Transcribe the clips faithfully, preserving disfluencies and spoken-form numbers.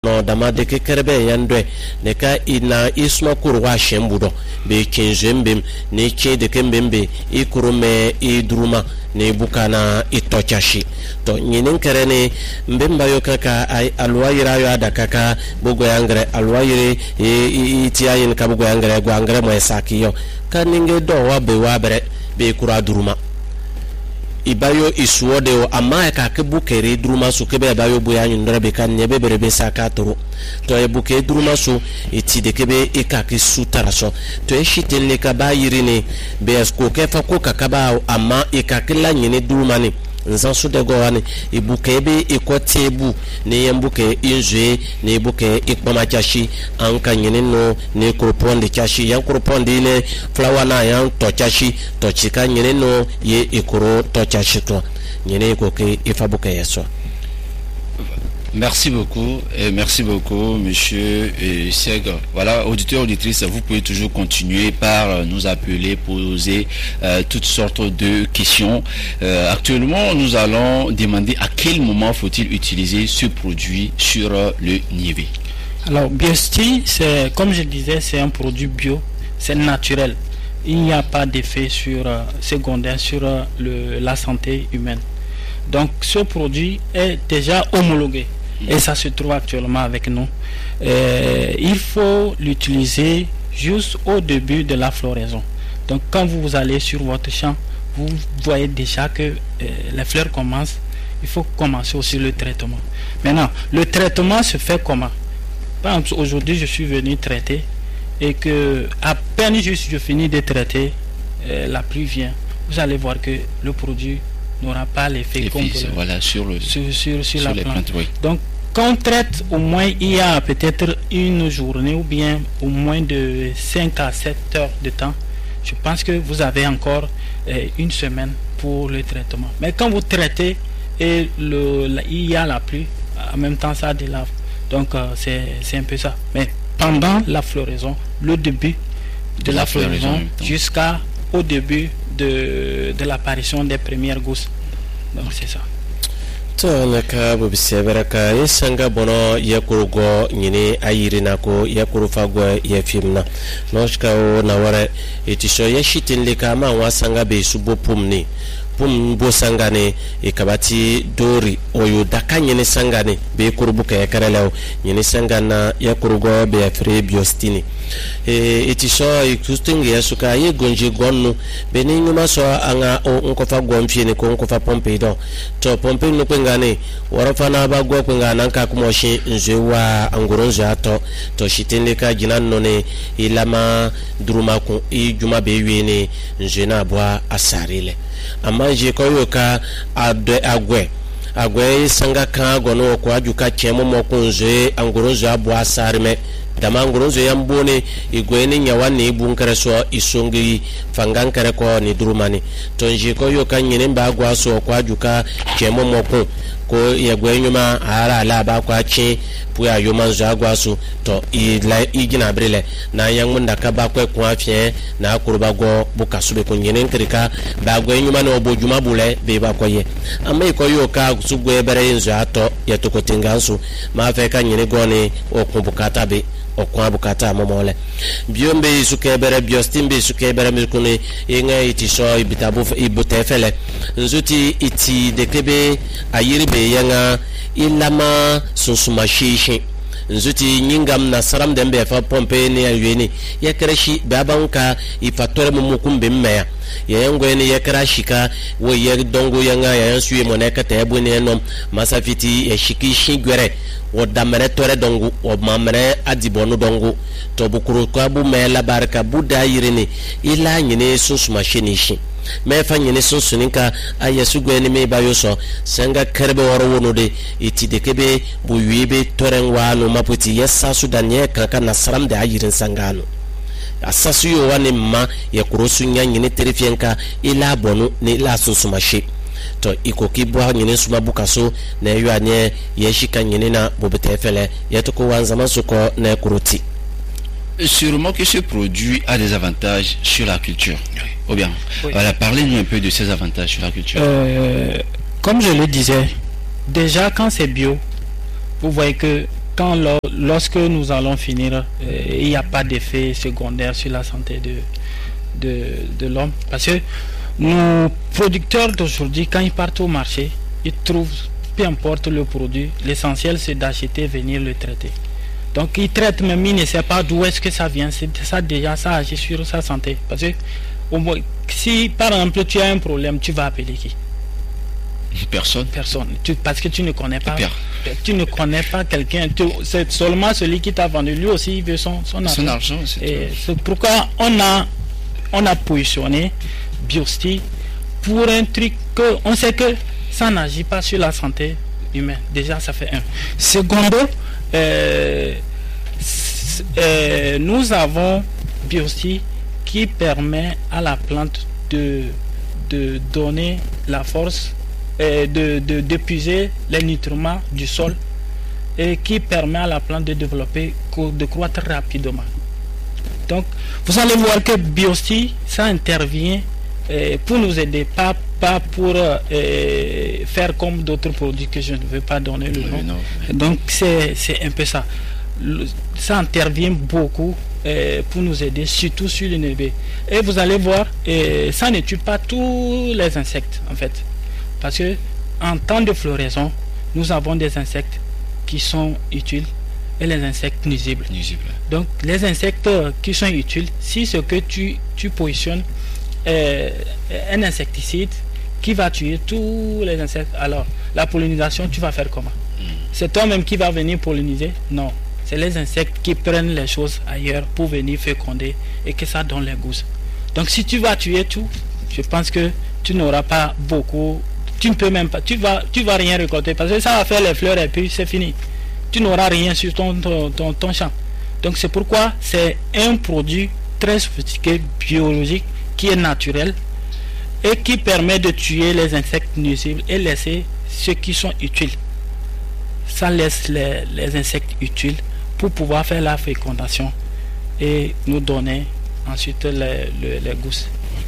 no dama de ke kerbe yandwe ne ka ina isma kurwa shembudo be kinjembem ne che de kembembe ikurume idruma ne bukana itochashi to nyinin kerene mbemba yo kaka ay alwayira yo adakaka bugo yangre alwayire itiayin ka bugo yangre go angre mo esakiyo kaninge do wa be wa bere be kura duruma ibayo isuode o ama ka ke bukere druma su ke be bayo boya nyundra be kan nyebe berebe sakatoro to e buke druma su iti de ke be e ka ke sutara so to e shitelle ka ba yirine be esko ke fa ko ka ba ama e ka ke la nyine druma ni nzan su de go wani ibuke be ikotebu ne yembuke inje ne ibuke ikpama chashi anka nyine no ne korponde chashi yan korponde ne flower na yan to chashi to chika nyine no ye ikoro to chashi to nyine ko ke ifabuke yeso. Merci beaucoup, et merci beaucoup, monsieur euh, Seg. Voilà, auditeurs, auditrices, vous pouvez toujours continuer par nous appeler, poser euh, toutes sortes de questions. Euh, actuellement, nous allons demander à quel moment faut-il utiliser ce produit sur euh, le niébé. Alors, Biosti, c'est, comme je disais, c'est un produit bio, c'est naturel. Il n'y a pas d'effet sur, euh, secondaire sur euh, le, la santé humaine. Donc, ce produit est déjà homologué. Et ça se trouve actuellement avec nous. Euh, il faut l'utiliser juste au début de la floraison. Donc quand vous allez sur votre champ, vous voyez déjà que euh, les fleurs commencent. Il faut commencer aussi le traitement. Maintenant, le traitement se fait comment? Par exemple, aujourd'hui, je suis venu traiter et que à peine juste je finis de traiter, euh, la pluie vient. Vous allez voir que le produit n'aura pas l'effet qu'on peut voilà, sur, le, sur, sur, sur, sur la les plante. plantes, oui. Donc, quand on traite, au moins il y a peut-être une journée ou bien au moins de cinq à sept heures de temps. Je pense que vous avez encore euh, une semaine pour le traitement. Mais quand vous traitez et le, la, il y a la pluie, en même temps ça délave. Donc euh, c'est un peu ça. Mais pendant la floraison, le début de, de la, la floraison, floraison jusqu'au début de, de l'apparition des premières gousses. Donc c'est ça. To naka bubisebera ka yesanga bono yakurugo nyine ayirina ko yakurufa go yefimna noshka o na wara etisho yashitinle kama wasanga be subo pumni pum bo sangane e kabati dori oyo dakanyene sangane be kurubuka yakaralaw nyine sangana yakurugo be afre biostini e etisho ikustinge yasuka ye gonje gonnu be ni nyuma so anga o nkofa gomfie ko nkofa pompe do to pompe no ngane warafana ba go ngana nka kumoshi njewa angoronzo ato to shitende ka jinanno ne ilama duruma ku ijuma be wiene njena bwa asarile amma je ko yoka ade agwe agwe sanga ka gono ko ajuka chemo mo kunje angoronzo abwa asarime dama angoronzo yambone igwene nyawane ibunkare so isongi fangankare ko ni durumani tonje ko yoka nyine mba gwa so ko ajuka chemo mo ko ko yagwenyuma ara ala ba kwa chi puya yoma zagwa so to ila igina brele na yangmunda ka ba kwa kwa afie na akuruba go buka sube ko nyene nkrika ba gwenyuma no bojuma bule be ba koye amma ko yoka sugwe bere yinzo ato yatokotenganso ma fe ka nyene goni okumbukata be okwa bukata momole biombe isuke bere biostimbe isuke bere mikune yenga itiso ibitabu ibutefele nzuti iti dekebe ayiribe yenga ilama sunsumashishi nzuti nyingam na saram dembe fa pompe ne ayweni yakreshi babanka ifatore mumukumbe mmeya yengwe ne yakrashika wo ye dongo yanga yansuye moneka tebu ne nom masafiti yashikishi gwere wo damere tore dongo wo mamere adibonu dongo to bukuru kwa bu mela barka buda yirini ila nyine susuma shinishi me fa nyine susuninka ayesu gweni me bayoso senga kerbe woro wono de itide kebe bu wibe torenwa no maputi yessa sudanye kaka na saram de ayirin sangano asasu yo wane ma ya kurosu nya nyine terifienka ila bonu ni la susuma shi to ikoki bwa nyine suma bukaso na yo anye yeshika nyine na bobetefele yetuko wanzama suko na kuroti. Sûrement que ce produit a des avantages sur la culture. Oui. Ou bien, oui. Voilà, parlez-nous un peu de ces avantages sur la culture. Euh, comme je le disais, déjà quand c'est bio, vous voyez que quand lorsque nous allons finir, euh, il n'y a pas d'effet secondaire sur la santé de, de, de l'homme. Parce que nos producteurs d'aujourd'hui, quand ils partent au marché, ils trouvent, peu importe le produit, l'essentiel c'est d'acheter, venir le traiter. Donc ils traitent, même ils ne savent pas d'où est-ce que ça vient. C'est ça déjà, ça agit sur sa santé. Parce que au moins, si par exemple tu as un problème, tu vas appeler qui? Personne. Personne. Tu, parce que tu ne connais pas. Tu ne connais pas quelqu'un. C'est seulement celui qui t'a vendu. Lui aussi, il veut son, son argent. Son argent, c'est c'est pourquoi on a, on a positionné Biostee pour un truc que on sait que ça n'agit pas sur la santé humaine. Déjà, ça fait un. Secondo, euh, euh, nous avons Biostee qui permet à la plante de, de donner la force, de, de, d'épuiser les nutriments du sol et qui permet à la plante de développer, de croître rapidement. Donc, vous allez voir que Biostee, ça intervient eh, pour nous aider, pas, pas pour eh, faire comme d'autres produits que je ne veux pas donner le nom. Non. Donc, c'est, c'est un peu ça. Le, ça intervient beaucoup eh, pour nous aider, surtout sur le nébé. Et vous allez voir, eh, ça ne tue pas tous les insectes, en fait. Parce que en temps de floraison, nous avons des insectes qui sont utiles et les insectes nuisibles. nuisibles. Donc les insectes qui sont utiles, si ce que tu, tu positionnes est un insecticide qui va tuer tous les insectes, alors la pollinisation, tu vas faire comment? mm. C'est toi-même qui va venir polliniser? Non. C'est les insectes qui prennent les choses ailleurs pour venir féconder et que ça donne les gousses. Donc si tu vas tuer tout, je pense que tu n'auras pas beaucoup. Tu ne peux même pas, tu vas, tu vas rien récolter parce que ça va faire les fleurs et puis c'est fini. Tu n'auras rien sur ton, ton, ton, ton champ. Donc c'est pourquoi c'est un produit très sophistiqué, biologique, qui est naturel et qui permet de tuer les insectes nuisibles et laisser ceux qui sont utiles. Ça laisse les, les insectes utiles pour pouvoir faire la fécondation et nous donner ensuite les, les, les gousses.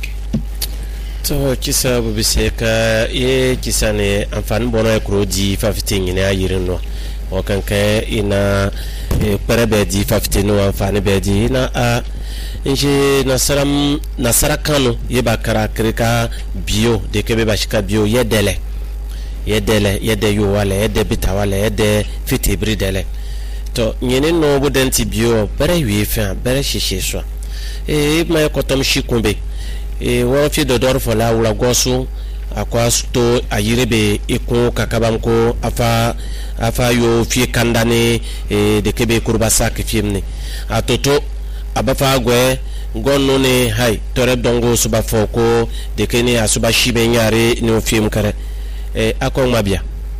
To kisa bubise ka ye kisa ne amfani bono e kuro di fafite nyine ayirin no o kanka ina e perebe di fafite no amfani be di na a nje nasaram nasara kanu ye bakara krika bio de kebe bashika bio ye dele ye dele ye de yo wale ye de bita wale ye de fitibri dele to nyine no bodenti bio bere wi fa bere shishe so e ma kotom shikumbe e wo fi do dor fola wula gosu akwa sto ayirebe iko kakabam ko afa afa yo fi kandane e de kebe kurbasa ke fimni atoto abafa gwe gonno ne hay tore dongo suba foko de kene asuba shibe nyare no film kare e akon mabia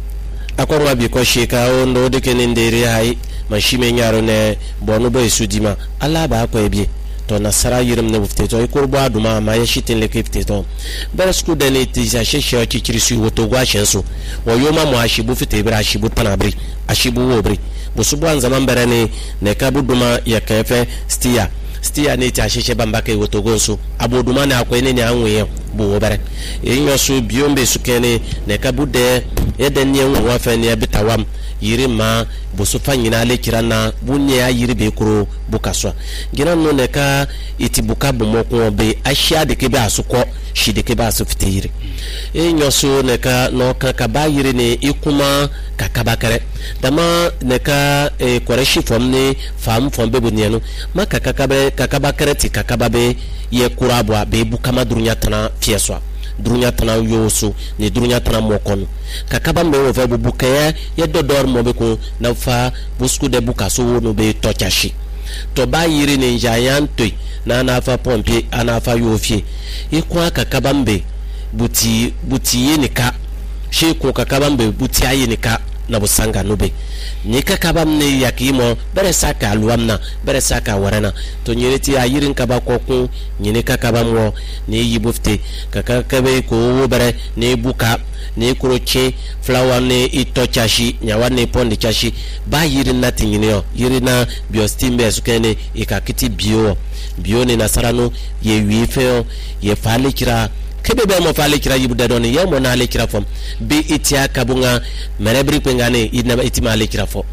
akon mabi ko sheka ondo de kene ndere hay ma shime nyaro ne bonu be sudima ala ba ko ebi to nasara yirim ne bufte to ikurbo aduma ma ya shitin le kifte to beresku da ne ti sa sheshe ki kirisi woto gwa shenso wo yoma mo ashibu fite bra ashibu tanabri ashibu wobri busubu an zaman berene ne kabuduma ya kefe stia stia ne ta sheshe bambake woto gonso aboduma ne akwai ne ne anwe bu wobere enyo so biombe sukene ne kabude eden ne nwa fa ne bitawam yiri ma busu fanyina le kirana bunye ya yiri be kuro bukaswa gina no ne ka itibuka bomoko be ashia de kebe asuko shi de kebe asu fitiri enyo so ne ka no ka kaba yiri ne ikuma kakaba kare dama ne ka e koreshi fom ne fam fom be buniano ma kakaba be kakaba kare ti kakaba be ye kurabwa be bukama durunya tana fieswa durunya tana yoso ni durunya tana mokono kakaba mbe wo fa bubuka ya ye dodor mo be ko na fa busku de buka so no be tochashi to ba yiri ne jayanto na na fa pompe ana fa yofie ikwa kakaba mbe buti buti yenika she ko kakaba mbe buti ayenika na busanga no be ni kakaba mne yakimo bere saka aluamna bere saka warana to nyireti ayirin kaba kokun nyine kakaba mo ni yibufte kakakabe ko bere ni buka ni kuroche flower ni itochashi nyawa ni pondi chashi ba yirin nati nyine yo yirina biostimbe sukene ikakiti bio bio ni nasarano ye wife ye fale kira kebe be mo fale kira yibu dadoni ye mo na le kira fom be itia kabunga merebri pengane idna itima le kira fo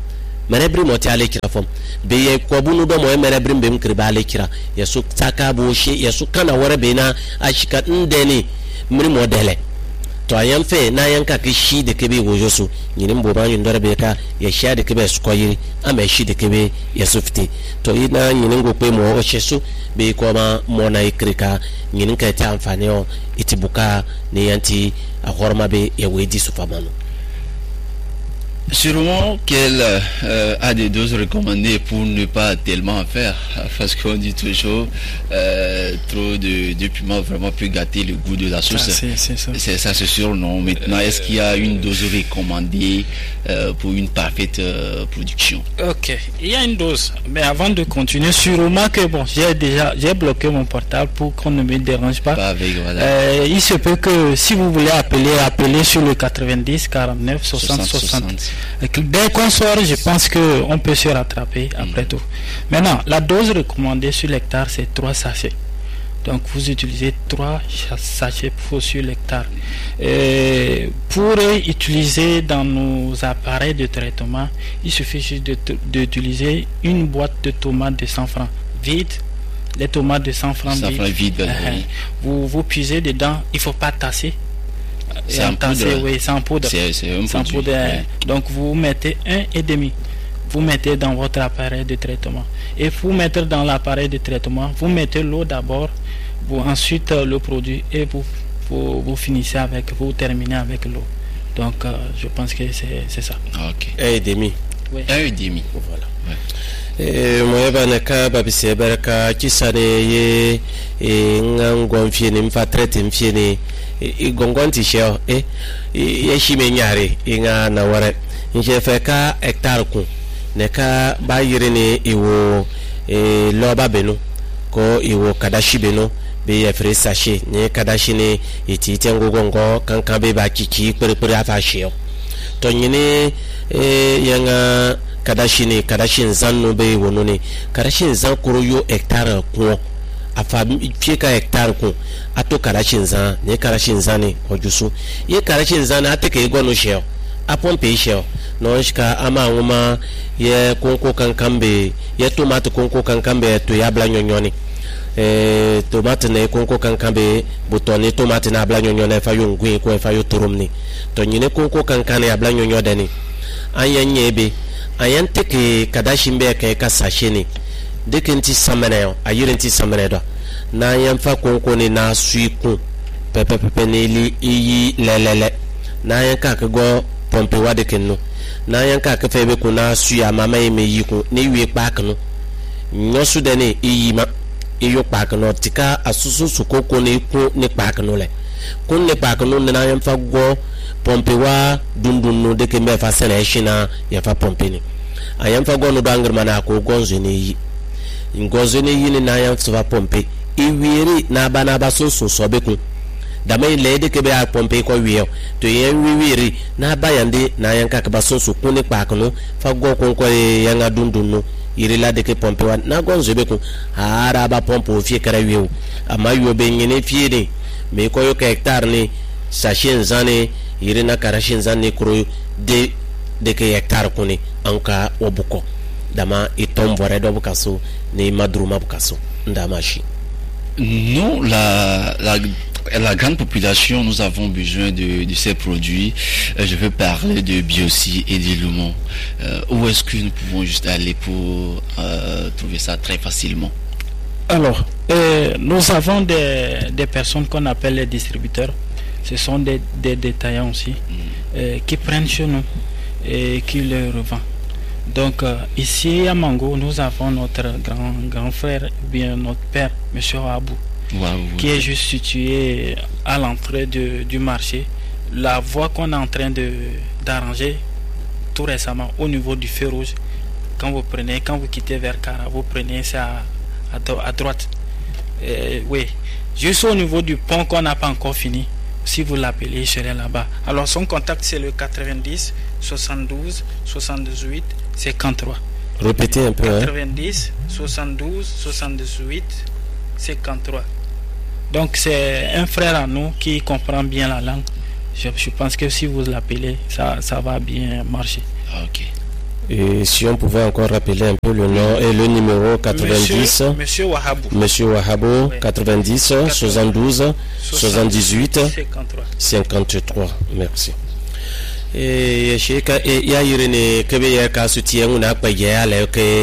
merebri mo ta lekira fom be ye ko bunu do mo merebri be mkri ba lekira yesu taka bo shi yesu kana wore be na ashika ndeni mri modele to ayan fe na yan ka kishi de kebe wojosu nyini mboba nyi ndore be ka ye sha de kebe skoyiri ama shi de kebe yesu fiti to ina nyini ngokwe mo o shesu be ko ma mo na ikrika nyini ka ta amfani o itibuka ne yanti a horma be ye wedi sufamano. Sûrement qu'elle euh, a des doses recommandées pour ne pas tellement en faire, parce qu'on dit toujours euh, trop de, de piment vraiment peut gâter le goût de la sauce. Ça, c'est, c'est ça. C'est ça, c'est sûr. Non. Maintenant, euh, est-ce qu'il y a une dose recommandée euh, pour une parfaite euh, production? Ok, il y a une dose. Mais avant de continuer, sûrement que bon, j'ai déjà j'ai bloqué mon portable pour qu'on ne me dérange pas. Pas avec, voilà. euh, il se peut que si vous voulez appeler, appelez sur le quatre-vingt-dix, quarante-neuf, soixante, soixante. Dès qu'on sort, je pense qu'on peut se rattraper après mmh. tout. Maintenant, la dose recommandée sur l'hectare, c'est trois sachets. Donc, vous utilisez trois sachets pour sur l'hectare. Et pour utiliser dans nos appareils de traitement, il suffit juste d'utiliser une boîte de tomates de cent francs vide. Les tomates de cent francs vides. Vide, euh, oui. vous, vous puisez dedans, il ne faut pas tasser. C'est en poudre. Oui, c'est en poudre. C'est, c'est un sans produit, poudre. ouais. Donc vous mettez un et demi. Vous mettez dans votre appareil de traitement. Et vous mettez dans l'appareil de traitement, vous mettez l'eau d'abord, vous ensuite le produit et vous, vous, vous finissez avec, vous terminez avec l'eau. Donc euh, je pense que c'est, c'est ça. Ok. Un et demi. Oui. Un et demi. Voilà. Ouais. Moye bana ka babise baraka kisane ye ngangon fieni mfa trete mfieni igongon ti sheo eh ye shime nyare inga na ware nje fe ka hectare ku ne ka ba yire ni iwo e loba benu ko iwo kadashi benu be ye fre sachet ne kadashi ni iti tengo gongo kankan be ba kiki pere pere afa sheo to nyine e yanga kadashini kadashin zanno be wonone kadashin zan koro yo hectare ko afa fieka hectare ko ato kadashin zan ne kadashin zan ne ojusu ye kadashin zan ateke gono sheo apompe sheo no shika ama ngoma ye konko kankambe ye tomate konko kankambe to ya bla nyonyoni eh tomate ne konko kankambe butoni tomate na bla nyonyoni fa yo ngui ko fa yo turumni to nyine konko kankane ya bla nyonyodani anyanyebe ayan teke kadashin be kai ka sashe ne dukin ti samene yo ayirin ti samene do na yan fa konko ne na suiku pepe pepe ne li iyi lelele na yan ka ka go pompe wade kenno na yan ka ka febe ku na suya mama me yiku ne wi pak no nyosu de ne iyi ma iyo pak no tika asusu su koko ne ku ne pak no le kun ne pak no na yan fa go pompe wa dundun no de ke me fa sene shina ya fa pompe ni ayam fa gonu dangar mana ko gonzo ne yi gonzo ne yi ni na ayam fa pompe iwiri na bana ba so so so be ku da mai le de ke be a pompe ko wiyo to ye wiwiri na ba yande na ayam ka ka ba so so ku ni pa kunu fa go kon ko ya nga dundun no iri la de ke pompe wa na gonzo be ku ara ba pompe o fie kara wiyo ama yo be ngene fie ni me ko yo ka hectare ni sachet zane iri na karashin zane kuro de de ke hectare kuni anka obuko dama itombore do bukaso ne madruma bukaso ndama shi. Non, la, la, la grande population, nous avons besoin de, de ces produits. Euh, je veux parler de Biosi et de Lumon. Euh, où est-ce que nous pouvons juste aller pour euh, trouver ça très facilement? Alors, euh, nous avons des, des personnes qu'on appelle les distributeurs. Ce sont des, des détaillants aussi, mm. euh, qui prennent chez nous et qui le revendent. Donc euh, ici à Mango, nous avons notre grand, grand frère, bien notre père, M. Abou, wow, qui wow. est juste situé à l'entrée de, du marché. La voie qu'on est en train de, d'arranger tout récemment au niveau du feu rouge, quand vous prenez, quand vous quittez vers Cara, vous prenez ça à, à, à droite. Et, oui, juste au niveau du pont qu'on n'a pas encore fini. Si vous l'appelez, je serai là-bas. Alors son contact c'est le quatre-vingt-dix, soixante-douze, soixante-dix-huit, cinquante-trois. Répétez un peu. quatre-vingt-dix, hein? soixante-douze, soixante-dix-huit, cinquante-trois. Donc c'est un frère à nous qui comprend bien la langue. Je, je pense que si vous l'appelez, ça, ça va bien marcher. Ok. Et si on pouvait encore rappeler un peu le nom et le numéro quatre-vingt-dix. Monsieur, Monsieur Wahabou. Monsieur Wahabou, oui. quatre-vingt-dix, soixante-douze, soixante-dix-huit, cinquante-trois. Merci. E sheka e ya yirene kebe ya kasu tiyan na kwaye ala ke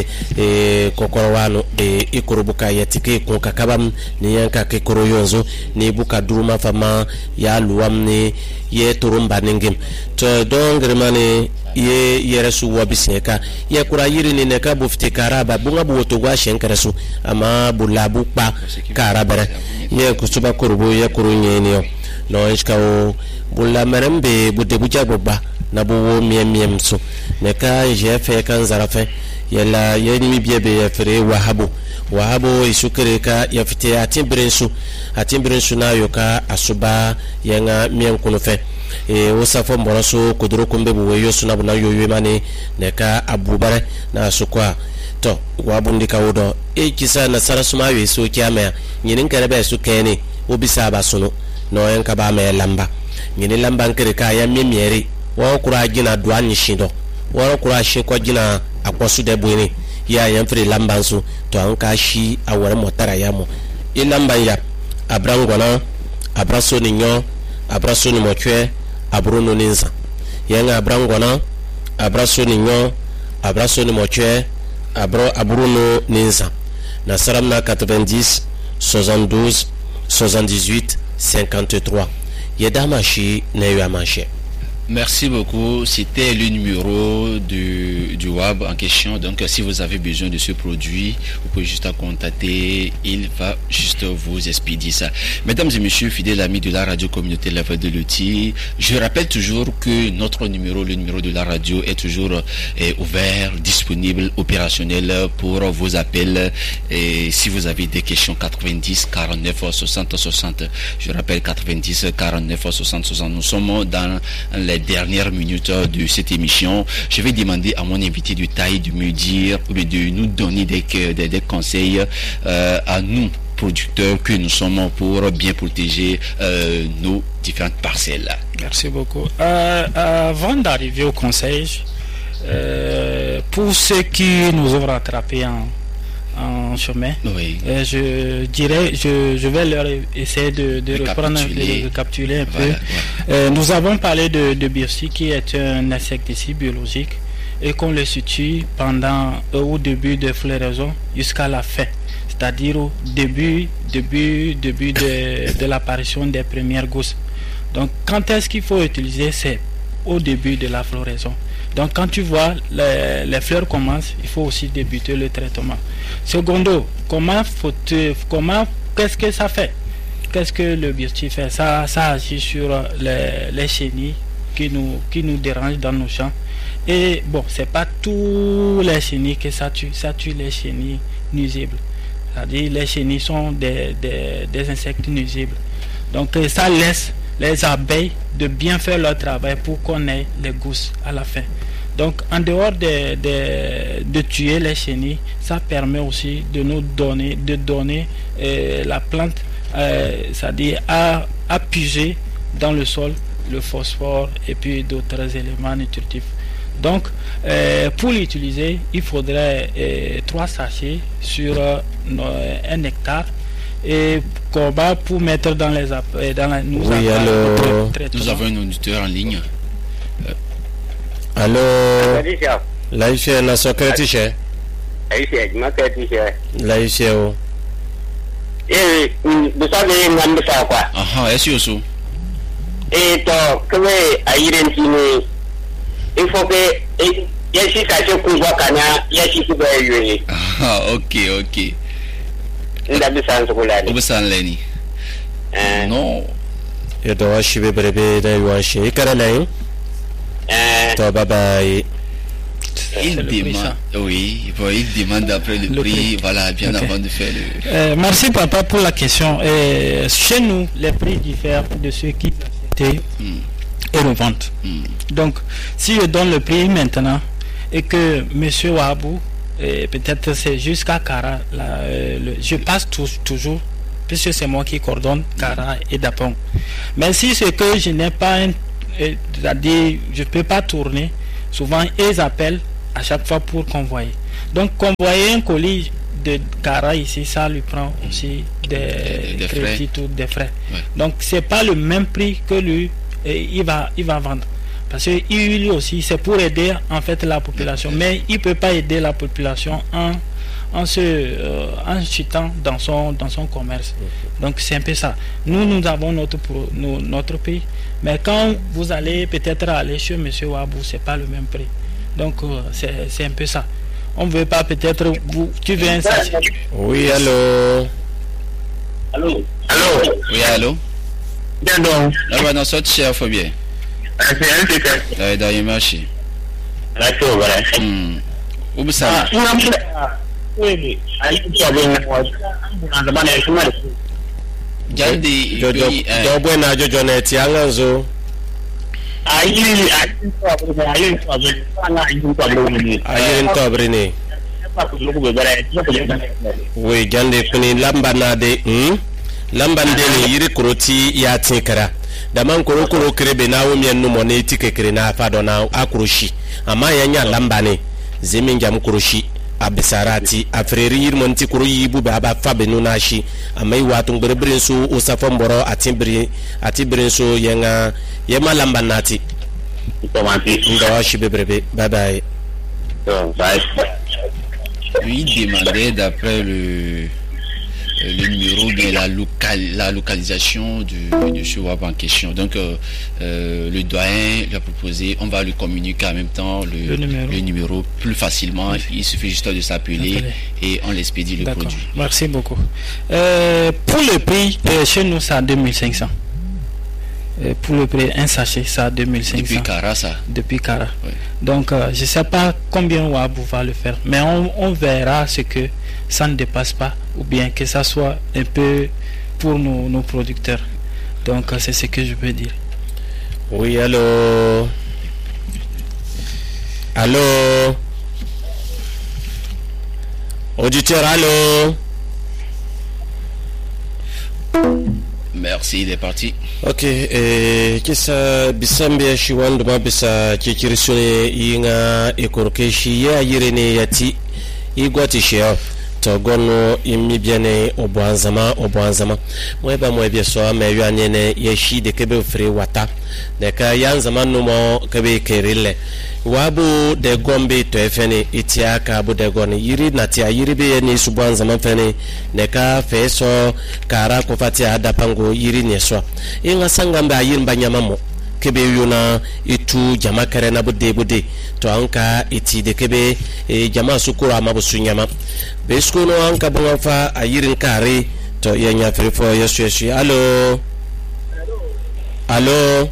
e kokorwano e ikurubuka ya tike ko kakabam ni yanka ke koroyonzo ni buka duma fama ya luwam ni ye turumba ningim to don gremane ye yeresu wabiseka ye kura yirene ne ka bufti karaba bunga buwoto gwa shenkarasu ama bulabu pa karabere ye kusuba kurubu ye kurunyenio no iskawo bulla merembe budde buja boba na bo miem miem so ne ka je fe kan zarafe yela yeni biebe ya fere wahabo wahabo isukere ka ya fite atimbrensu atimbrensu na yoka asuba yanga miem kunufe e osafo mboroso kodoro kumbe buwe yosu na buna yoyo mane ne ka abubare na sukwa to wabundika wodo e kisa na sarasuma yo so kiama nyinin karebe su kene obisa basuno no yanka ba me lamba ngini lamba nkere ka ya miemieri wa kura gina duan shindo wa kura shi ko gina akwasu de buini ya yan fere lamba nsu to an ka shi awara motara ya mo e lamba ya abrangona abraso ni nyo abraso ni motwe abruno ninza yanga abrangona abraso ni nyo abraso ni motwe abro abruno ninza na saramna quatre-vingt-dix, soixante-douze, soixante-dix-huit, cinquante-trois. Yedamashi Neyamashi. Merci beaucoup. C'était le numéro du, du W A B en question. Donc, si vous avez besoin de ce produit, vous pouvez juste contacter. Il va juste vous expédier ça. Mesdames et messieurs, fidèles amis de la radio communautaire La Voix de Loti, je rappelle toujours que notre numéro, le numéro de la radio, est toujours est ouvert, disponible, opérationnel pour vos appels. Et si vous avez des questions, quatre-vingt-dix, quarante-neuf, soixante, soixante. Je rappelle quatre-vingt-dix, quarante-neuf, soixante, soixante. Nous sommes dans les dernières minutes de cette émission. Je vais demander à mon invité de taille de me dire ou de nous donner des, des, des conseils euh, à nous producteurs que nous sommes pour bien protéger euh, nos différentes parcelles. Merci beaucoup. Euh, avant d'arriver au conseil, euh, pour ceux qui nous ont rattrapés en en chemin, oui. euh, je dirais, je, je vais leur essayer de, de reprendre, de récapituler un peu. Voilà, voilà. Euh, nous avons parlé de, de Biossi, qui est un insecticide biologique et qu'on le situe pendant euh, au début de floraison jusqu'à la fin, c'est-à-dire au début, début, début de, de l'apparition des premières gousses. Donc, quand est-ce qu'il faut utiliser? C'est au début de la floraison. Donc quand tu vois les, les fleurs commencent, il faut aussi débuter le traitement. Secondo, comment faut-il, comment, qu'est-ce que ça fait? Qu'est-ce que le Biossi fait? Ça, ça agit sur les, les chenilles qui nous, qui nous dérangent dans nos champs. Et bon, c'est pas tous les chenilles que ça tue, ça tue les chenilles nuisibles. C'est-à-dire les chenilles sont des, des, des insectes nuisibles. Donc ça laisse les abeilles de bien faire leur travail pour qu'on ait les gousses à la fin. Donc en dehors de, de, de tuer les chenilles, ça permet aussi de nous donner, de donner euh, la plante, euh, c'est-à-dire à, à puiser dans le sol le phosphore et puis d'autres éléments nutritifs. Donc euh, pour l'utiliser, il faudrait euh, trois sachets sur euh, un hectare. Et combat pour mettre dans les appels, dans la, nous, oui, alors, nous avons un auditeur en ligne. Euh. Allô, Laïché, la secrétaire. Laïché, ma secrétaire. Laïché, oh. Eh, vous savez, on me fait quoi? Ah, est-ce que c'est et donc, que vous avez il faut que, il y a six sachets qu'on voit qu'il y a six sachets. Ah, ok, ok. Obusanleni. Non. Et donc, je vais brûler dans le wanché. Carolin. Toi, bye bye. Il demande, oui, il demande après le, le prix, prix, voilà, bien okay. Avant de faire le. Euh, merci papa pour la question. Euh, chez nous, les prix diffèrent de ceux qui achètent mm. et revendent. Mm. Donc, si je donne le prix maintenant et que Monsieur Wahabou, et peut-être c'est jusqu'à Kara, là, euh, le, je passe tout, toujours, puisque c'est moi qui coordonne Kara et Dapong. Mais si c'est que je n'ai pas un, c'est-à-dire je ne peux pas tourner, souvent ils appellent à chaque fois pour convoyer. Donc convoyer un colis de Cara ici, ça lui prend aussi des, des, des crédits, frais. Ou des frais. Ouais. Donc c'est pas le même prix que lui et il va il va vendre. Parce que lui aussi c'est pour aider en fait la population, mais il peut pas aider la population en en se euh, en chutant dans son dans son commerce. Donc c'est un peu ça. Nous nous avons notre pro, nous, notre prix, mais quand vous allez peut-être aller chez Monsieur Wabou, c'est pas le même prix. Donc euh, c'est c'est un peu ça. On veut pas peut-être vous tu veux un sachet. Oui, allô. Allô. Allô. Oui, allô. Bien donc. Là, on a sorti cher, faut bien. C'est un peu ça. Là, dans le marché. Là, c'est vrai. Hmm. Où ça? Oui, Gandhi, Jojo puis, euh, Jobo na Jojo na ti anganzo. ayi ayi to ayi to ayi to Ayirin tobrini. Oui, jande kuni lamba na de hmm. Lamba ndeni yiri kuroti ya tinkara. Daman kuro kuro krebe na wumye numo ne tike kire na fado na akurushi. Ama yanya lamba ne zemin jam kurushi. Abisarati afreri yirmonti kuru yibu baba fabe nunashi amai watu berebrenso usafamboro atimbri atibrenso yenga yema lamba nati ndo shi bebrebe. Bye bye. lui demandait d'après le le numéro bien la local la localisation du de ce web en question. Donc euh, euh, le doyen lui a proposé, on va lui communiquer en même temps le, le, numéro. le numéro plus facilement. Oui. Il suffit juste de s'appeler et on l'expédie le produit. Merci beaucoup. Euh, pour le prix, euh, chez nous c'est à deux mille cinq cents. Euh, pour le prix, un sachet, c'est à deux mille cinq cents. Depuis Cara, ça. Depuis Cara. Oui. Donc, euh, je ne sais pas combien Wabou va le faire, mais on, on verra ce que ça ne dépasse pas, ou bien que ça soit un peu pour nos, nos producteurs. Donc, euh, c'est ce que je peux dire. Oui, allô. Allô. Auditeur, allô. Merci, il est parti. Ok, eh, kisa bisambia shi wanda ma bisa kikirisu ne inga ikoroke shi ya yire ne yati igwati shi ya togono imibiane obuanzama obuanzama mweba mwebia so ameyu anene yeshi de kebe fre wata de ka yanzama numo kebe kerile wabu de gombe to efene itiaka bu de goni yiri natia yiri be ni subuanzama fene ne ka feso kara ko fatia adapango yiri ne so inga sangamba yirimba nyamamo kebe yuna itu jama kare na bude bude to anka iti de kebe e jama sukura mabusu nyama besko no anka bonga fa ayirin kare to yanya frifo yesu yesu. Allo allo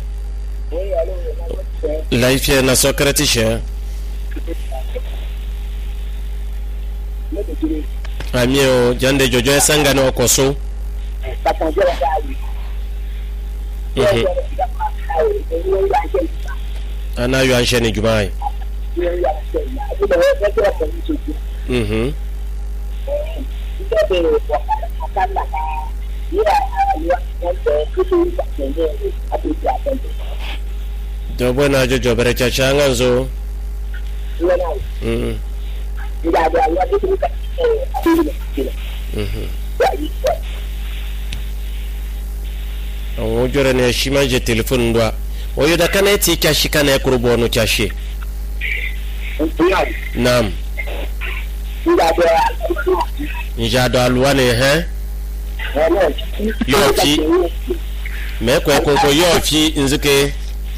life na Socrates she amio jande jojo sanga no koso mhm ana yu ansheni jumaai mhm do bona jojo bere chachanga zo mhm mhm o jore ne shimanje telephone ndo oyo da kana ti kashi kana kurubo no kashi nam njado alwane he yofi me ko ko ko yofi nzike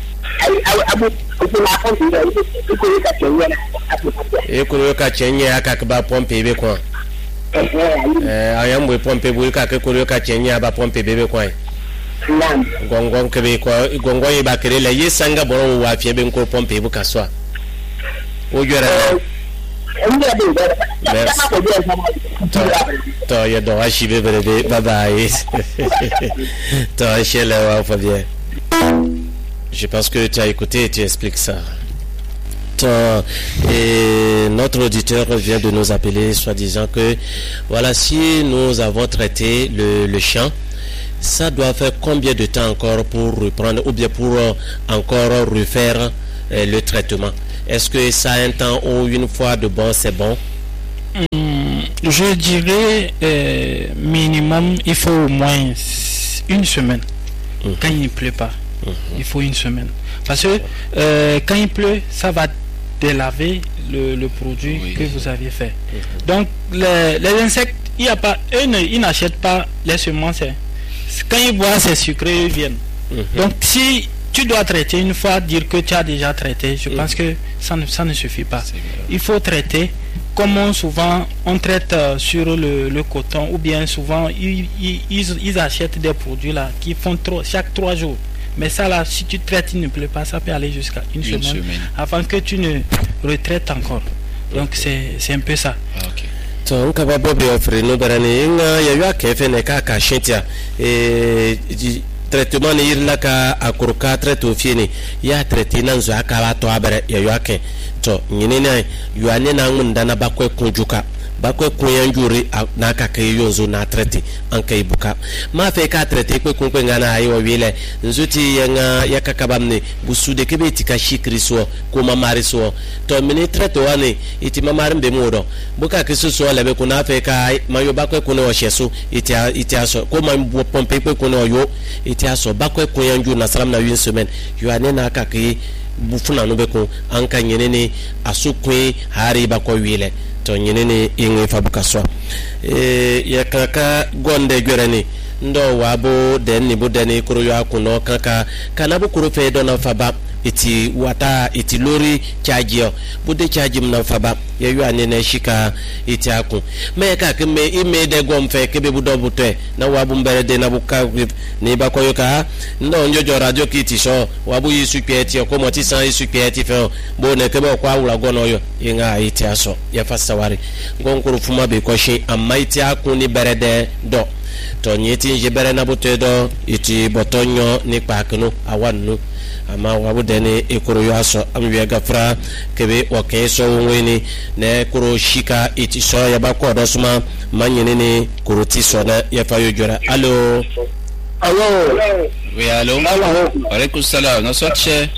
e ko ka chenye aka ba pompe be ko eh ayamwe pompe bu ka ko ka chenye ba pompe bebe ko gongon kebe ko gongon yi bakere la yesanga boro wa fie be nko pompe bu kaswa o jora to ya do ashi be bebe bye bye to chele wa fa bien. Je pense que tu as écouté et tu expliques ça. Et notre auditeur vient de nous appeler soit disant que voilà, si nous avons traité le, le champ, ça doit faire combien de temps encore pour reprendre ou bien pour encore refaire euh, le traitement. Est-ce que ça a un temps ou une fois de bon, c'est bon? Hum, je dirais euh, minimum, il faut au moins une semaine. Mmh. Quand il ne pleut pas, mmh. il faut une semaine. Parce que euh, quand il pleut, ça va délaver le, le produit oui. que vous avez fait. Mmh. Donc les, les insectes, il y a pas, eux ne, ils n'achètent pas les semences. Quand ils voient c'est sucré, ils viennent. Mmh. Donc si tu dois traiter une fois, dire que tu as déjà traité, je mmh. pense que ça ne, ça ne suffit pas. Il faut traiter comme on, souvent on traite euh, sur le, le coton, ou bien souvent ils, ils, ils achètent des produits là qui font trop, chaque trois jours. Mais ça là, si tu traites, il ne plaît pas, ça peut aller jusqu'à une, une semaine, semaine avant que tu ne retraites encore. Donc okay. c'est un peu ça. Ah, okay. Donc, Kababobi offre nous berani inga ya ya kefe ne ka ka shintia e traitement ne irla ka akuruka traite fieni ya traite nan zo aka ba to abere ya ya ke to nyine ne ya ne na ngunda na bakwe kunjuka bakwe kunyanjuri na ka ke yonzo na traite an kai buka ma fe ka traite ko kun ngana ayi wa wile nzuti yanga ya kakabamne busude ke beti ka shikriso ko mamari so to mini traite wani iti mamari mbe mudo buka kisu so lebe kuna fe ka mayo bakwe kuna wa sheso iti iti aso ko ma pompe ko kuna yo iti aso bakwe kunyanju na salam na une semaine yo ane na ka ke bufuna no be ko an kan yenene asukwe hari bakwe wile to nyinene ingi fabuka so e ya kaka gonde gwerani ndo wabo den ni budani kuro yo akuno kaka kana bu kuro fe do na faba iti wata iti lori charge bude charge mna faba ya yo anene shika iti akun me ka ke me ime de gom fe ke be budo butwe na wabu mbere de na buka ni ba ko yo ka ndo njojo radio kiti so wabu yisu pieti ko moti san yisu pieti fe bo ne ke be kwa wura gono yo inga iti aso ya fasawari ngonkuru fuma be ko shi amma iti akun ni bere de do to nyeti jebere na butwe do iti botonyo ni pakunu awanu ama wabu deni ikuru yaso amwe gafra kebe wakeso woni ne kuro shika iti so ya bakwa dosuma manyene ni kuro tiso na ya fayo jora. Allo allo oui allo wa alaikum salam no soche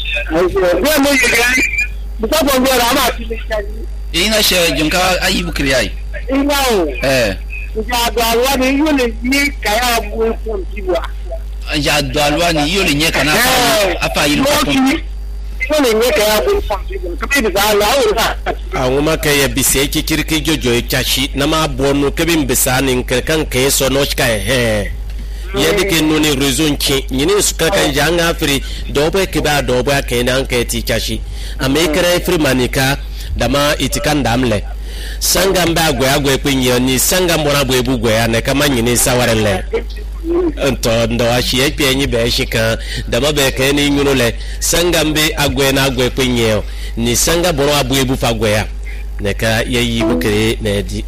ina she junka ayibu kriyai ina eh ya dalwa ni yule ni kaya bu fun tiwa ya dalwa ni yule nyeka na apa yilu awuma ka ya bise ki kirki jojo ya chashi na ma bonu ke bin bisani kan ke so no shika he ya dike no ni rezon ki nyini su ka kan janga fri dobe ke ba dobe ka nan ke ti chashi amekere fri manika dama itikan damle sanga mba gwe agwe kwenye ni sanga mbona bwe bugwe ya ne kama nyini sawarele ento ndo ashi epe nyi be shika dama be ke ni nyuno le sanga mbe agwe na agwe kwenye ni sanga boro abwe bu fagwe ya ne ka yeyi bukere ne di.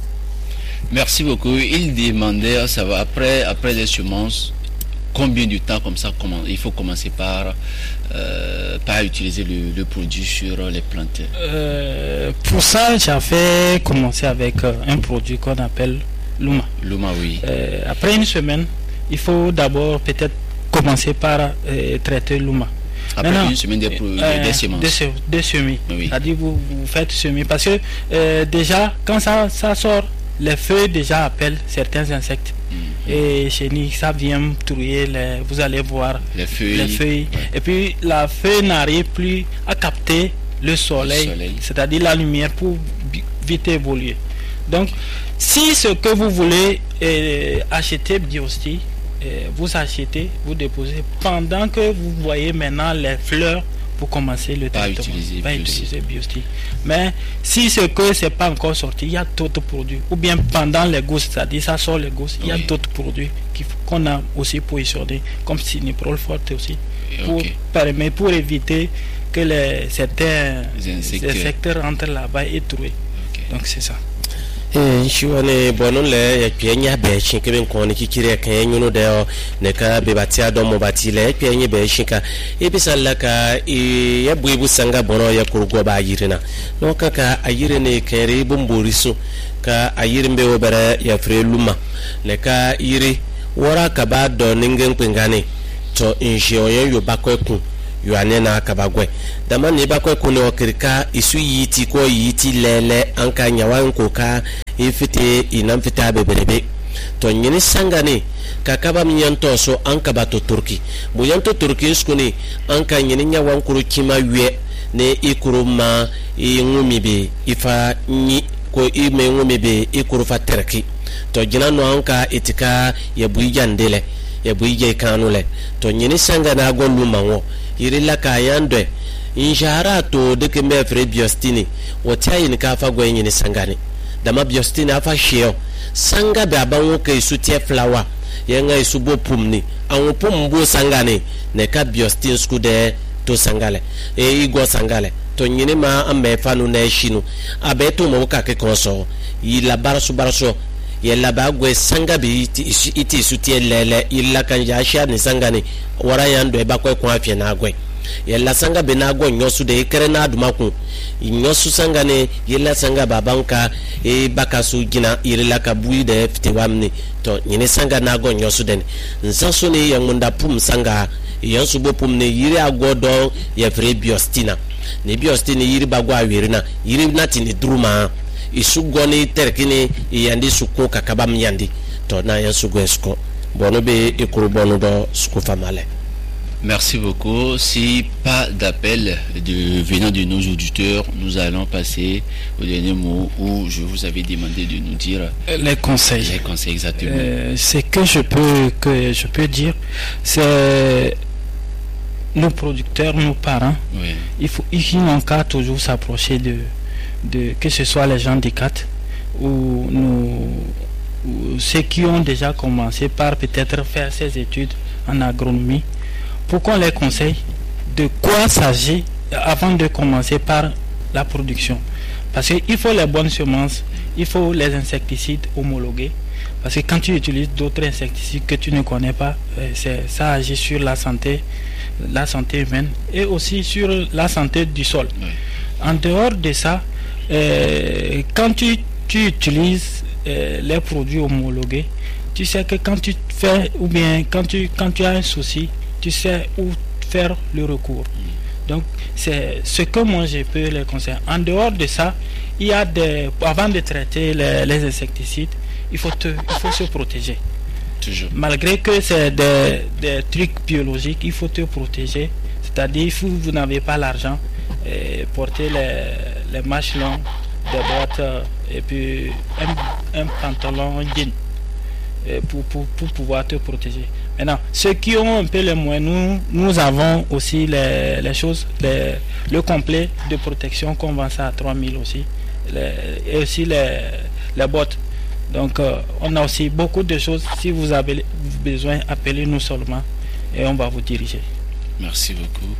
Merci beaucoup. Il demandait ça va après après les semences combien de temps comme ça comment il faut commencer par euh, par utiliser le, le produit sur les plantes. Euh, pour ça, j'avais commencé avec euh, un produit qu'on appelle Luma. Luma, oui. Euh, après une semaine, il faut d'abord peut-être commencer par euh, traiter Luma. Après Maintenant, une semaine des, euh, des semences. Des, des semis. Oui. C'est-à-dire vous, vous faites semis parce que euh, déjà quand ça, ça sort, les feuilles déjà appellent certains insectes. Mmh. Et chez nous, ça vient trouver, les, vous allez voir les feuilles. Les feuilles. Ouais. Et puis la feuille n'arrive plus à capter le soleil, soleil. c'est-à-dire la lumière pour vite évoluer. Donc, si ce que vous voulez euh, acheter Biosty, euh, vous achetez, vous déposez pendant que vous voyez maintenant les fleurs. Pour commencer le pas traitement, utiliser pas utiliser Biosty. Mais si ce que c'est pas encore sorti, il y a d'autres produits. Ou bien pendant les gousses, c'est-à-dire ça sort les gousses, il y a oui. d'autres produits qu'on a aussi positionnés, comme Cyniprol forte aussi, pour okay. permettre, pour éviter que les certains les insectes rentrent là-bas et trouver. Okay. Donc c'est ça. eh shiwane bonole ya pienya be shinke ben ko ni kikire kan yuno de ne ka be batia do mo batile pienya be shinka e bisallaka e ya buibu sanga bono ya kurgo ba yirina no kaka ayire ne kere bumboriso ka ayire mbe obere ya freluma ne ka yiri wora ka ba do ningen pengane to inje oyen yo bakweku yuane na kabagwe dama ne ba ko kuno kirka isu yiti ko yiti lele anka nyawan ko ka ifite inam fita beberebe to nyini sangane kakaba mnyanto so anka bato turki buyanto turki skuni anka nyini nyawan kuru kima wie ne ikuru ma ingumi be ifa ni ko ime ngumi be ikuru fa terki to jina no anka itika ya buijandele ya buije kanule to nyini sanga na golu manwo yirila ka yandwe injara to de kembe fre biostini wotai ni ka fa gwe nyini sangani dama biostini afa shio sanga be abanwo ke sutie flower yenga isubo pumni anwo pumbo sangani ne ka biostini skude to sangale e igo sangale to nyini ma ambe fanu na shinu abeto mo ka ke konso yila barasu baraso yella bagwe sanga bi iti iti sutie lele illa kanja sha ni sanga ni wara yando e bakwe kwa afye na agwe yella sanga be na agwo nyosu de ikere na adumaku nyosu sanga ni yella sanga babanka e bakasu gina yella kabui de fitewamni to nyine sanga na agwo nyosu den nsanso ni yangunda pum sanga yansu bo pum ne yiri agodo ye fre biostina ne biostina yiri bagwa wirina yiri natini druma isugoni terkini yandi suko kakaba myandi to na yansugo esko bono be ikuru bono do suko famale. Merci beaucoup. Si pas d'appel de venant de nos auditeurs, nous allons passer au dernier mot où je vous avais demandé de nous dire les conseils. Les conseils exactement. Euh, ce que je peux que je peux dire, c'est nos producteurs, nos parents. Oui. Il faut ils n'ont qu'à toujours s'approcher de de que ce soit les gens des C A T ou, nous, ou ceux qui ont déjà commencé par peut-être faire ces études en agronomie, pour qu'on les conseille de quoi s'agit avant de commencer par la production. Parce qu'il faut les bonnes semences, il faut les insecticides homologués. Parce que quand tu utilises d'autres insecticides que tu ne connais pas, c'est, ça agit sur la santé, la santé humaine et aussi sur la santé du sol. Oui. En dehors de ça, Euh, quand tu, tu utilises euh, les produits homologués, tu sais que quand tu fais ou bien quand tu quand tu as un souci, tu sais où faire le recours. Donc c'est ce que moi je peux les conseiller. En dehors de ça, il y a des avant de traiter les, les insecticides, il faut te, il faut se protéger. Toujours. Malgré que c'est des, des trucs biologiques, il faut te protéger. C'est-à-dire si vous, vous n'avez pas l'argent, et porter les, les manches longues, des bottes et puis un, un pantalon jean pour, pour, pour pouvoir te protéger. Maintenant, ceux qui ont un peu les moyens, nous, nous avons aussi les, les choses, les, le complet de protection qu'on vend ça à trois mille aussi, les, et aussi les, les bottes. Donc, euh, on a aussi beaucoup de choses. Si vous avez besoin, appelez-nous seulement et on va vous diriger. Merci beaucoup.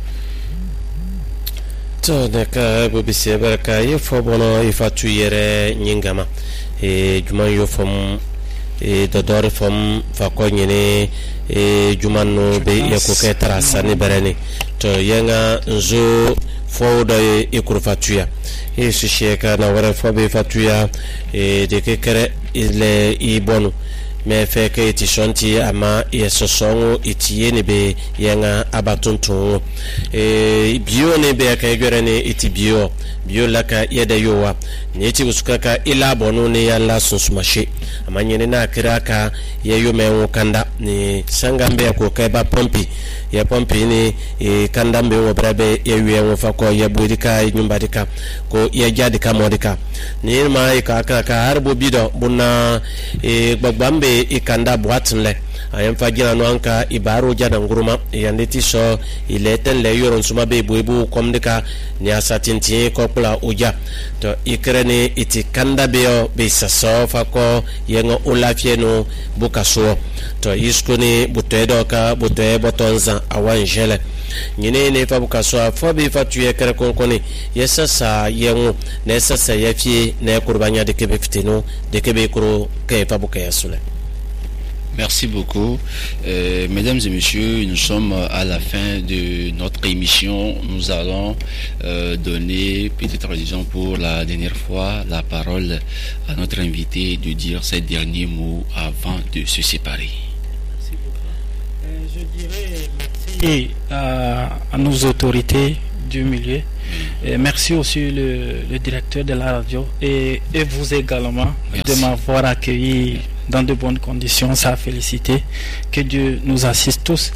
To neka bobise baraka yefo bono ifatu yere nyingama e juman yo fom e dodore fom fako nyene e juman no be yako ke trasa ni bereni to yenga nzo fo do e kurfatuya e su sheka na wara fo be fatuya e de ke kere ile i bonu me fe ke ti shonti ama ye sosongo itiye ne be yenga abatuntu e bio ne be ka yore ne iti bio bio laka yeda yowa ne ti usukaka ila bonu ne yalla sunsumashi ama nyene na kiraka ye yo me kanda ni sangambe ko ka ba pompi ya pompi ni e kanda mbe wo brabe ye wi en fa ko ye budika nyumba dika ko ye jadika modika ni ma e ka ka ka harbo bido bunna e gbagbambe ikanda boatinle ayam fajina no anka ibaro jada nguruma yanditi so ileten le yoron suma be boebu komdika ni asatinti ko kula uja to ikreni iti kanda be be saso fa ko yengo ulafie no bukaso to iskuni butedo ka bute botonza awanjele nyine ne fa bukaso fo be fatuye kere konkoni yesasa yengo nesasa yafie ne kurbanya de kebe fitino de kebe kuro ke fa bukayasule. Merci beaucoup. Euh, mesdames et messieurs, nous sommes à la fin de notre émission. Nous allons euh, donner, peut-être disons pour la dernière fois, la parole à notre invité de dire ces derniers mots avant de se séparer. Merci beaucoup. Euh, je dirais merci et à, à nos autorités du milieu. Et merci aussi le, le directeur de la radio et, et vous également merci. De m'avoir accueilli dans de bonnes conditions. Ça a félicité. Que Dieu nous assiste tous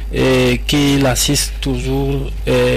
et qu'il assiste toujours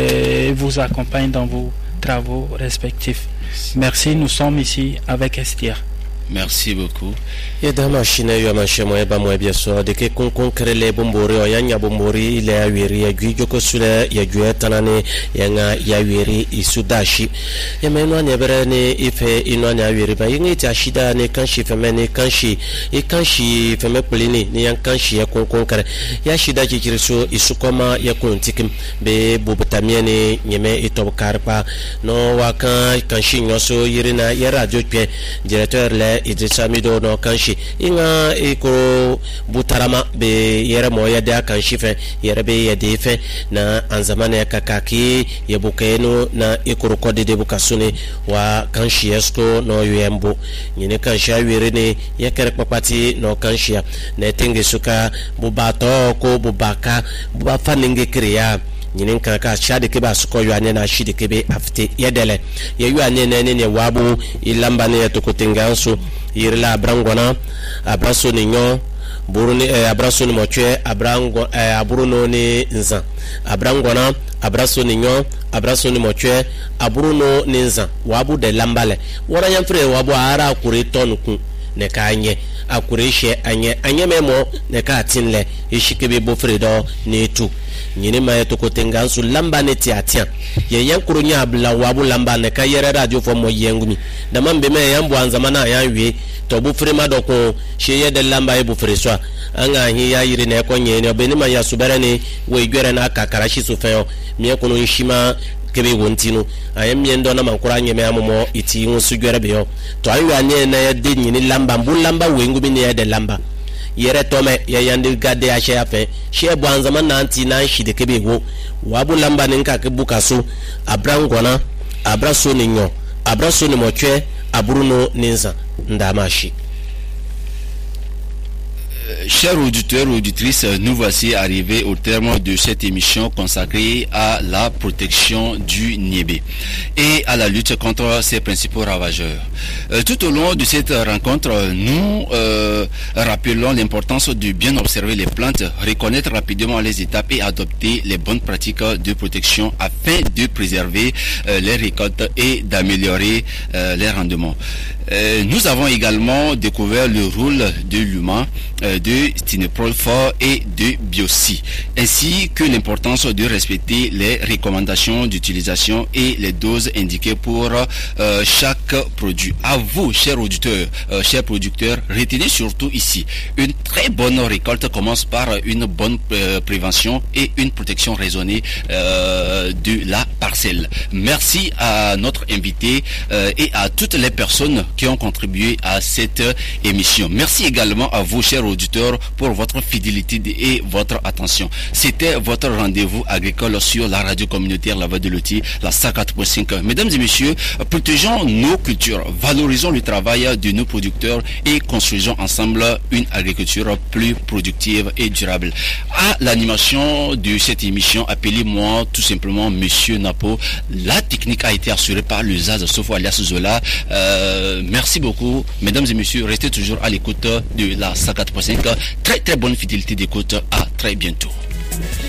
et vous accompagne dans vos travaux respectifs. Merci, nous sommes ici avec Estia. Merci beaucoup. Et dans ma chine, il y a ma chère, moi, moi, bien sûr, de que qu'on concrète les bombori, il y a un bombori, il y a huiri, il y a guido sule, il y a gué tanane, il y a il y a huiri, il sudashi. Il y a maintenant, il y a berene, il fait, il n'en a huiri, mais il y a chida, ne kanshi, femene, kanshi, et kanshi, femme polini, ni un kanshi, ya qu'on concrète. Il y a chida qui kirso, il sukoma, il y a qu'on tikim, be, bobotamiene, yeme, et tobokarpa, no, wakan, kanshi, nyoso, yirina, il y a radio, directeur, le, Idrissa Mido no kanshi inga iko butarama be yere mo yade kanshi fe yere be yade fe na anzamane kakaki yebukeno na ikuru kode de bukasune wa kanshi esko no yembo nyine kanshi awire ne yekere papati no kanshi na tenge suka bubato ko bubaka bubafa ninge kriya nyinin kaka shade ke ba suko yane na shide ke be afte yedele ye yane ne ne wabu ilamba ne to kutenganso yirla brangona abraso ni nyo buruni eh, abraso ni mochwe abrango eh, aburuno ni nza abrangona abraso ni nyo abraso ni mochwe aburuno ni nza wabu de lambale wora yamfre wabu ara kuri tonku ne kanye akure she anye anye memo ne ka tinle ishikebe bo fredo ni tu nyine ma to ko tengansu lamba ne tiatia ye yankuru nya abla wabu lamba ne ka yere radio fo mo yengumi da mambe me yambo anzamana ya wi to bu frema do ko she ye de lamba e bu freswa anga hi ya yire ne ko nye ne obeni ma ya subere ni we gwere na kakara shi so fe mi ko no nshima kebe wontino ayem yendo na mankura nyeme amomo iti nsu gwere be yo to ayu ane na de nyini lamba mbu lamba wengumi ne de lamba yere tome ye yandi gade ya she afen she bwanza man nanti na shide kebe wo wabu lamba ninka ke bukaso abrangona abraso ninyo abraso ni mochwe aburuno ninza ndamashi. Chers auditeurs et auditrices, nous voici arrivés au terme de cette émission consacrée à la protection du niébé et à la lutte contre ses principaux ravageurs. Euh, tout au long de cette rencontre, nous euh, rappelons l'importance de bien observer les plantes, reconnaître rapidement les étapes et adopter les bonnes pratiques de protection afin de préserver euh, les récoltes et d'améliorer euh, les rendements. Euh, nous avons également découvert le rôle de l'humain, euh, de Stineprolfor et de Biosi, ainsi que l'importance de respecter les recommandations d'utilisation et les doses indiquées pour euh, chaque produit. À vous, chers auditeurs, euh, chers producteurs, retenez surtout ici, une très bonne récolte commence par une bonne euh, prévention et une protection raisonnée euh, de la parcelle. Merci à notre invité euh, et à toutes les personnes qui ont contribué à cette émission. Merci également à vous, chers auditeurs, pour votre fidélité et votre attention. C'était votre rendez-vous agricole sur la radio communautaire La Voix de Loti, la cent quatre point cinq. Mesdames et messieurs, protégeons nos cultures, valorisons le travail de nos producteurs et construisons ensemble une agriculture plus productive et durable. À l'animation de cette émission, appelez-moi tout simplement Monsieur Napo. La technique a été assurée par le Zaz Sofo alias Zola. Euh, merci beaucoup, mesdames et messieurs. Restez toujours à l'écoute de la cent quatre point cinq. Très très bonne fidélité d'écoute. À très bientôt.